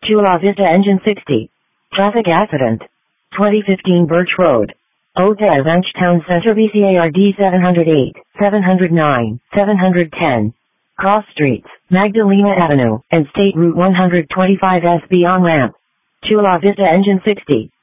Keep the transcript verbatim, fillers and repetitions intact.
Chula Vista Engine sixty. Traffic accident. twenty fifteen Birch Road. Otay Ranch Town Center B C A R D seven oh eight, seven oh nine, seven ten. Cross Streets, Magdalena Avenue, and State Route one twenty-five S B on ramp. Chula Vista Engine sixty.